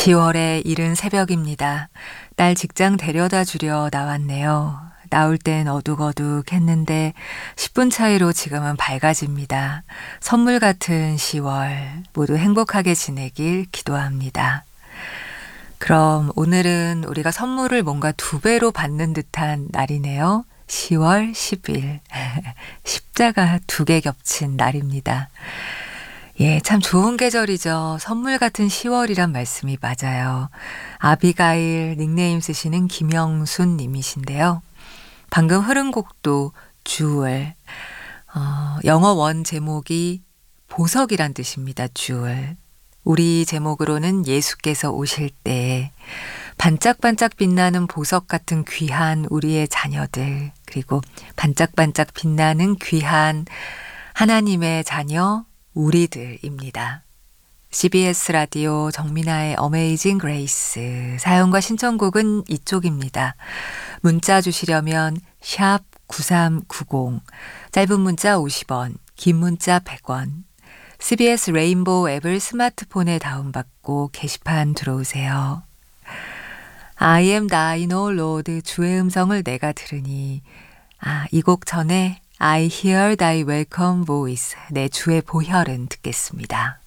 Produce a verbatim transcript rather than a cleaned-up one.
시월의 이른 새벽입니다. 딸 직장 데려다 주려 나왔네요. 나올 땐 어둑어둑했는데 십 분 차이로 지금은 밝아집니다. 선물 같은 시월, 모두 행복하게 지내길 기도합니다. 그럼 오늘은 우리가 선물을 뭔가 두 배로 받는 듯한 날이네요. 시월 십 일. 십자가 두 개 겹친 날입니다. 예, 참 좋은 계절이죠. 선물 같은 시월이란 말씀이 맞아요. 아비가일 닉네임 쓰시는 김영순 님이신데요. 방금 흐른 곡도 주얼. 어, 영어 원 제목이 보석이란 뜻입니다. 주얼. 우리 제목으로는 예수께서 오실 때 반짝반짝 빛나는 보석 같은 귀한 우리의 자녀들, 그리고 반짝반짝 빛나는 귀한 하나님의 자녀 우리들입니다. 씨비에스 라디오 정민아의 어메이징 그레이스. 사연과 신청곡은 이쪽입니다. 문자 주시려면 샵 구삼구공, 짧은 문자 오십 원, 긴 문자 백 원. 씨비에스 레인보우 앱을 스마트폰에 다운받고 게시판 들어오세요. I am thine, O Lord. 주의 음성을 내가 들으니. 아, 이 곡 전에 I hear thy welcome voice. 내 주의 보혈은 듣겠습니다.